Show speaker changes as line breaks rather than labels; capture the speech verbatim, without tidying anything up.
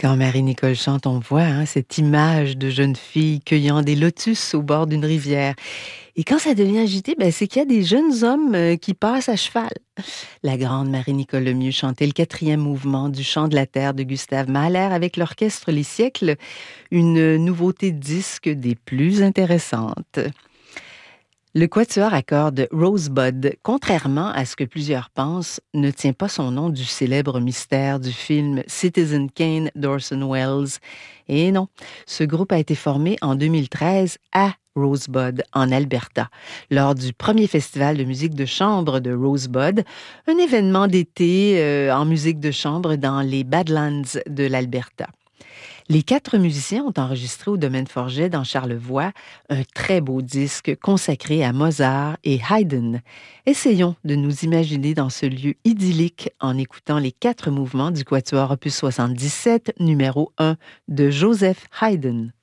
Quand Marie-Nicole chante, on voit hein, cette image de jeune fille cueillant des lotus au bord d'une rivière. Et quand ça devient agité, ben, c'est qu'il y a des jeunes hommes euh, qui passent à cheval. La grande Marie-Nicole Lemieux chantait le quatrième mouvement du Chant de la Terre de Gustave Mahler avec l'orchestre Les Siècles, une nouveauté de disque des plus intéressantes. Le quatuor à cordes Rosebud, contrairement à ce que plusieurs pensent, ne tient pas son nom du célèbre mystère du film Citizen Kane d'Orson Welles. Et non, ce groupe a été formé en deux mille treize à Rosebud, en Alberta, lors du premier festival de musique de chambre de Rosebud, un événement d'été euh, en musique de chambre dans les Badlands de l'Alberta. Les quatre musiciens ont enregistré au Domaine Forget dans Charlevoix un très beau disque consacré à Mozart et Haydn. Essayons de nous imaginer dans ce lieu idyllique en écoutant les quatre mouvements du quatuor opus soixante-dix-sept, numéro un de Joseph Haydn.